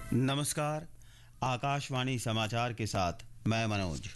नमस्कार। आकाशवाणी समाचार के साथ मैं मनोज।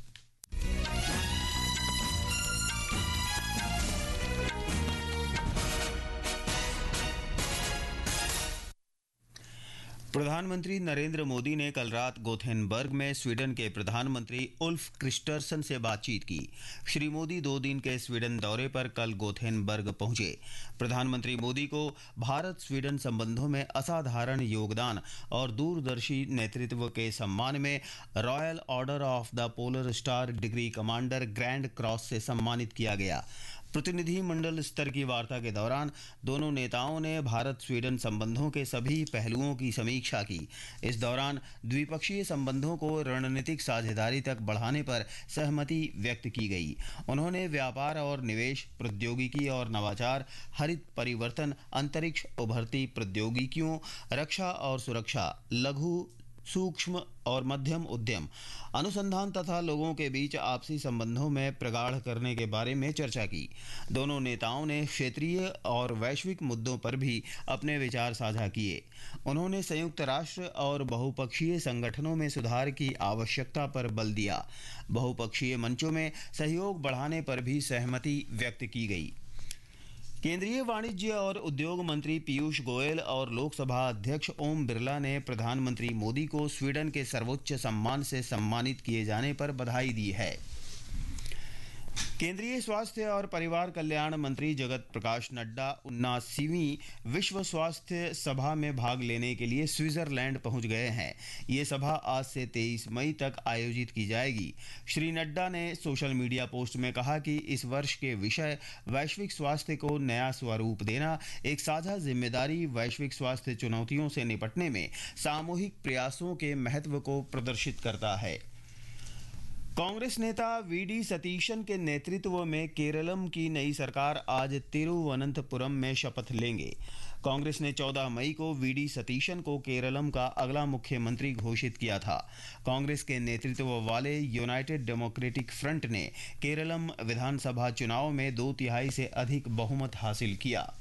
प्रधानमंत्री नरेंद्र मोदी ने कल रात गोथेनबर्ग में स्वीडन के प्रधानमंत्री उल्फ क्रिस्टरसन से बातचीत की। श्री मोदी 2 दिन के स्वीडन दौरे पर कल गोथेनबर्ग पहुंचे। प्रधानमंत्री मोदी को भारत स्वीडन संबंधों में असाधारण योगदान और दूरदर्शी नेतृत्व के सम्मान में royal order of the polar star degree commander grand cross से सम्मानित किया गया। प्रतिनिधिमंडल स्तर की वार्ता के दौरान दोनों नेताओं ने भारत स्वीडन संबंधों के सभी पहलुओं की समीक्षा की। इस दौरान द्विपक्षीय संबंधों को रणनीतिक साझेदारी तक बढ़ाने पर सहमति व्यक्त की गई। उन्होंने व्यापार और निवेश, प्रौद्योगिकी और नवाचार, हरित परिवर्तन, अंतरिक्ष, उभरती प्रौद्योगिकियों, रक्षा और सुरक्षा, लघु, सूक्ष्म और मध्यम उद्यम, अनुसंधान तथा लोगों के बीच आपसी संबंधों में प्रगाढ़ करने के बारे में चर्चा की। दोनों नेताओं ने क्षेत्रीय और वैश्विक मुद्दों पर भी अपने विचार साझा किए। उन्होंने संयुक्त राष्ट्र और बहुपक्षीय संगठनों में सुधार की आवश्यकता पर बल दिया। बहुपक्षीय मंचों में सहयोग बढ़ाने पर भी सहमति व्यक्त की गई। केंद्रीय वाणिज्य और उद्योग मंत्री पीयूष गोयल और लोकसभा अध्यक्ष ओम बिरला ने प्रधानमंत्री मोदी को स्वीडन के सर्वोच्च सम्मान से सम्मानित किए जाने पर बधाई दी है। केंद्रीय स्वास्थ्य और परिवार कल्याण मंत्री जगत प्रकाश नड्डा 79वीं विश्व स्वास्थ्य सभा में भाग लेने के लिए स्विट्जरलैंड पहुंच गए हैं। ये सभा आज से 23 मई तक आयोजित की जाएगी। श्री नड्डा ने सोशल मीडिया पोस्ट में कहा कि इस वर्ष के विषय वैश्विक स्वास्थ्य को नया स्वरूप देना, एक साझा जिम्मेदारी वैश्विक स्वास्थ्य चुनौतियों से निपटने में सामूहिक प्रयासों के महत्व को प्रदर्शित करता है। कांग्रेस नेता वीडी सतीशन के नेतृत्व में केरलम की नई सरकार आज तिरुवनंतपुरम में शपथ लेंगे। कांग्रेस ने 14 मई को वीडी सतीशन को केरलम का अगला मुख्यमंत्री घोषित किया था। कांग्रेस के नेतृत्व वाले यूनाइटेड डेमोक्रेटिक फ्रंट ने केरलम विधानसभा चुनाव में 2/3 से अधिक बहुमत हासिल किया।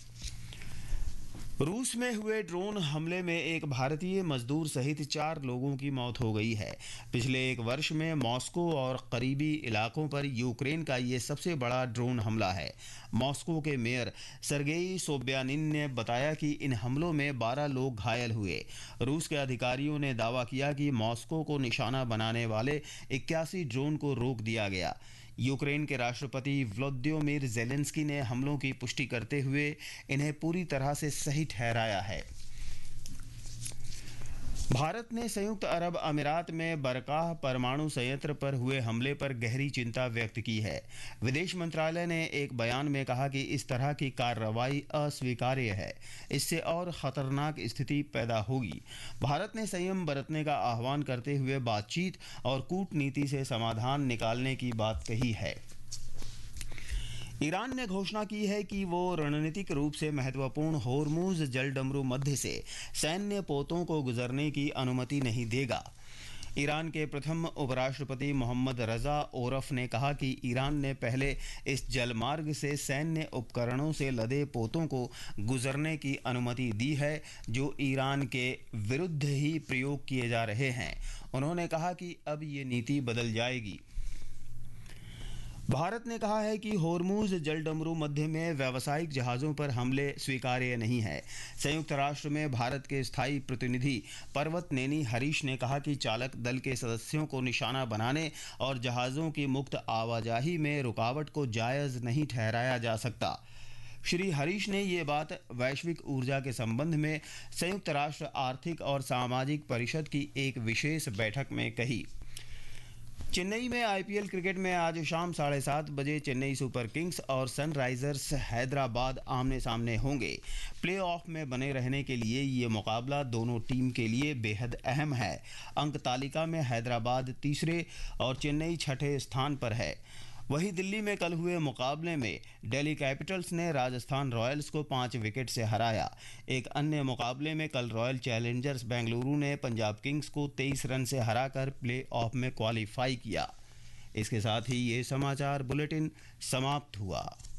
रूस में हुए ड्रोन हमले में एक भारतीय मजदूर सहित 4 लोगों की मौत हो गई है। पिछले 1 वर्ष में मॉस्को और करीबी इलाकों पर यूक्रेन का ये सबसे बड़ा ड्रोन हमला है। मॉस्को के मेयर सर्गेई सोब्यानिन ने बताया कि इन हमलों में 12 लोग घायल हुए। रूस के अधिकारियों ने दावा किया कि मॉस्को को निशाना बनाने वाले 81 ड्रोन को रोक दिया गया। यूक्रेन के राष्ट्रपति व्लादिमीर ज़ेलेंस्की ने हमलों की पुष्टि करते हुए इन्हें पूरी तरह से सही ठहराया है। भारत ने संयुक्त अरब अमीरात में बरकाह परमाणु संयंत्र पर हुए हमले पर गहरी चिंता व्यक्त की है। विदेश मंत्रालय ने एक बयान में कहा कि इस तरह की कार्रवाई अस्वीकार्य है। इससे और खतरनाक स्थिति पैदा होगी। भारत ने संयम बरतने का आह्वान करते हुए बातचीत और कूटनीति से समाधान निकालने की बात कही है। ईरान ने घोषणा की है कि वो रणनीतिक रूप से महत्वपूर्ण होर्मुज जलडमरू मध्य से सैन्य पोतों को गुजरने की अनुमति नहीं देगा। ईरान के प्रथम उपराष्ट्रपति मोहम्मद रजा ओरफ ने कहा कि ईरान ने पहले इस जलमार्ग से सैन्य उपकरणों से लदे पोतों को गुजरने की अनुमति दी है, जो ईरान के विरुद्ध ही प्रयोग किए जा रहे हैं। उन्होंने कहा कि अब ये नीति बदल जाएगी। भारत ने कहा है कि होर्मुज जलडमरू मध्य में व्यावसायिक जहाज़ों पर हमले स्वीकार्य नहीं है। संयुक्त राष्ट्र में भारत के स्थायी प्रतिनिधि पर्वतनेनी हरीश ने कहा कि चालक दल के सदस्यों को निशाना बनाने और जहाज़ों की मुक्त आवाजाही में रुकावट को जायज़ नहीं ठहराया जा सकता। श्री हरीश ने ये बात वैश्विक ऊर्जा के संबंध में संयुक्त राष्ट्र आर्थिक और सामाजिक परिषद की एक विशेष बैठक में कही। चेन्नई में आईपीएल क्रिकेट में आज शाम 7:30 बजे चेन्नई सुपर किंग्स और सनराइजर्स हैदराबाद आमने सामने होंगे। प्लेऑफ में बने रहने के लिए ये मुकाबला दोनों टीम के लिए बेहद अहम है। अंक तालिका में हैदराबाद तीसरे और चेन्नई छठे स्थान पर है। वहीं दिल्ली में कल हुए मुकाबले में दिल्ली कैपिटल्स ने राजस्थान रॉयल्स को 5 विकेट से हराया। एक अन्य मुकाबले में कल रॉयल चैलेंजर्स बेंगलुरु ने पंजाब किंग्स को 23 रन से हराकर प्ले ऑफ में क्वालिफाई किया। इसके साथ ही ये समाचार बुलेटिन समाप्त हुआ।